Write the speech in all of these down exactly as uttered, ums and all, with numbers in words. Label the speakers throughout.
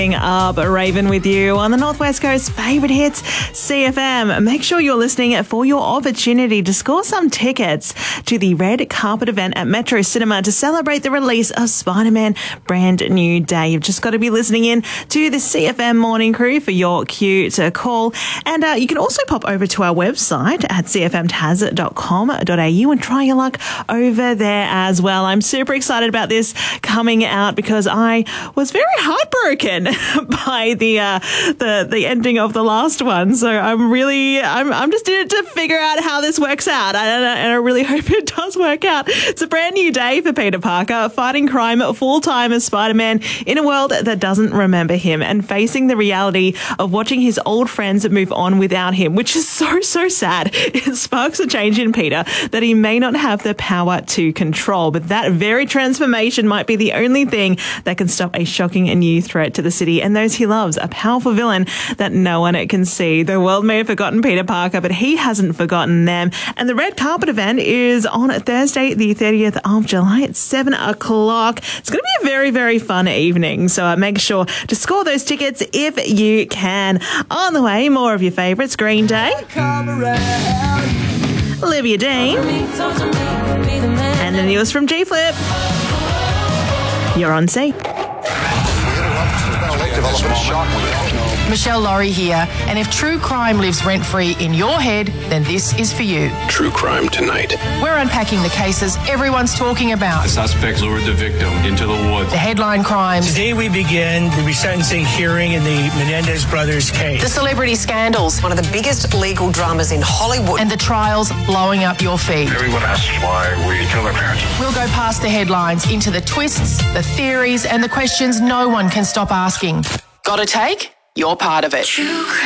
Speaker 1: Up Raven with you on the Northwest Coast favourite hits, C F M. Make sure you're listening for your opportunity to score some tickets to the red carpet event at Metro Cinema to celebrate the release of Spider-Man Brand New Day. You've just got to be listening in to the C F M Morning Crew for your cue to call. And uh, you can also pop over to our website at c f m taz dot com dot a u and try your luck over there as well. I'm super excited about this coming out because I was very heartbroken by the uh, the the ending of the last one. So I'm really I'm I'm just in it to figure out how this works out, and, and I really hope it does work out. It's a brand new day for Peter Parker, fighting crime full time as Spider-Man in a world that doesn't remember him and facing the reality of watching his old friends move on without him, which is so so sad. It sparks a change in Peter that he may not have the power to control, but that very transformation might be the only thing that can stop a shocking and new threat to the city and those he loves, a powerful villain that no one can see. The world may have forgotten Peter Parker, but he hasn't forgotten them. And the red carpet event is on Thursday, the thirtieth of July at seven o'clock. It's going to be a very, very fun evening. So uh, make sure to score those tickets if you can. On the way, more of your favourites, Green Day, Olivia Dean, and the newest from G-Flip. You're on C.
Speaker 2: Michelle Laurie here, and if true crime lives rent-free in your head, then this is for you.
Speaker 3: True Crime Tonight.
Speaker 2: We're unpacking the cases everyone's talking about.
Speaker 4: The suspects lured the victim into the woods.
Speaker 2: The headline crimes.
Speaker 5: Today we begin the resentencing hearing in the Menendez brothers case.
Speaker 2: The celebrity scandals.
Speaker 6: One of the biggest legal dramas in Hollywood.
Speaker 2: And the trials blowing up your feed.
Speaker 7: Everyone asks why we kill their parents.
Speaker 2: We'll go past the headlines into the twists, the theories, and the questions no one can stop asking. Got a take? You're part of it.
Speaker 3: True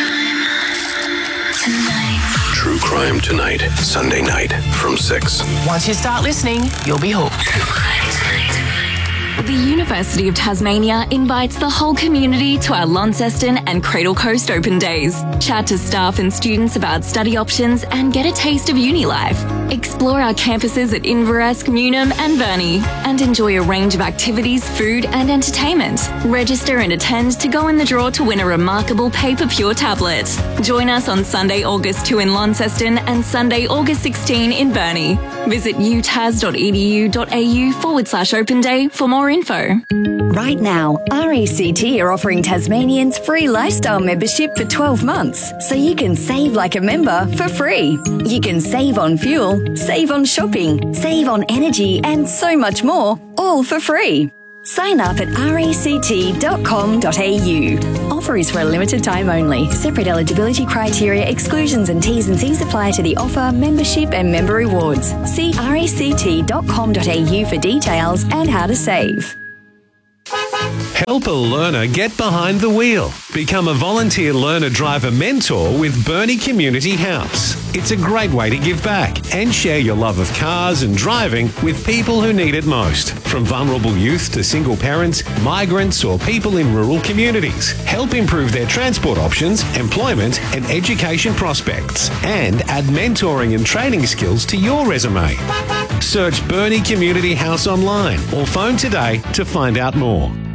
Speaker 3: Crime Tonight. True Crime Tonight, Sunday night from six.
Speaker 2: Once you start listening, you'll be hooked.
Speaker 3: True Crime Tonight.
Speaker 8: The University of Tasmania invites the whole community to our Launceston and Cradle Coast Open Days. Chat to staff and students about study options and get a taste of uni life. Explore our campuses at Inveresk, Newnham and Burnie and enjoy a range of activities, food and entertainment. Register and attend to go in the draw to win a remarkable Paper Pure tablet. Join us on Sunday, August second in Launceston and Sunday, August sixteenth in Burnie. Visit utas.edu.au forward slash open day for more info.
Speaker 9: Right now, R A C T are offering Tasmanians free lifestyle membership for twelve months, so you can save like a member for free. You can save on fuel, save on shopping, save on energy, and so much more, all for free. Sign up at r a c t dot com dot a u. Offer is for a limited time only. Separate eligibility criteria, exclusions and T's and C's apply to the offer, membership and member rewards. See r a c t dot com dot a u for details and how to save.
Speaker 10: Help a learner get behind the wheel. Become a volunteer learner driver mentor with Burnie Community House. It's a great way to give back and share your love of cars and driving with people who need it most. From vulnerable youth to single parents, migrants or people in rural communities. Help improve their transport options, employment and education prospects. And add mentoring and training skills to your resume. Search Burnie Community House online or phone today to find out more.